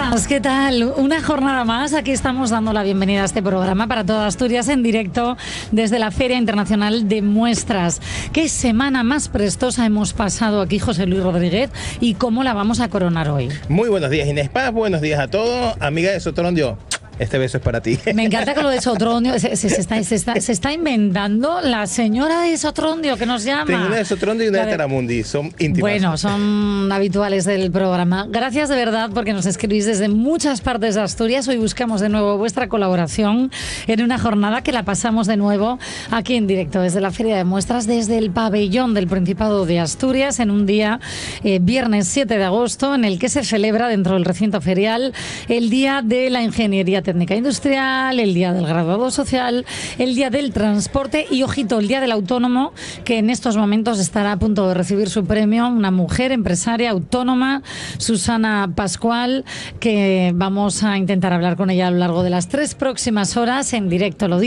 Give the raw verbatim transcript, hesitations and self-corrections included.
buenas, ¿qué tal? Una jornada más, aquí estamos dando la bienvenida a este programa para toda Asturias en directo desde la Feria Internacional de Muestras. ¿Qué semana más prestosa hemos pasado aquí, José Luis Rodríguez, y cómo la vamos a coronar hoy? Muy buenos días, Inés Paz, buenos días a todos, amiga de Sotrondio. Este beso es para ti. Me encanta que lo de Sotrondio se, se, se, está, se, está, se está inventando la señora de Sotrondio que nos llama. Tengo una de Sotrondio y una de, de Taramundi, son íntimas. Bueno, son habituales del programa. Gracias de verdad porque nos escribís desde muchas partes de Asturias. Hoy buscamos de nuevo vuestra colaboración en una jornada que la pasamos de nuevo aquí en directo desde la Feria de Muestras, desde el pabellón del Principado de Asturias, en un día, eh, viernes siete de agosto, en el que se celebra dentro del recinto ferial el Día de la Ingeniería Técnica Industrial, el Día del Graduado Social, el Día del Transporte y, ojito, el Día del Autónomo, que en estos momentos estará a punto de recibir su premio, una mujer empresaria autónoma, Susana Pascual, que vamos a intentar hablar con ella a lo largo de las tres próximas horas en directo. Lo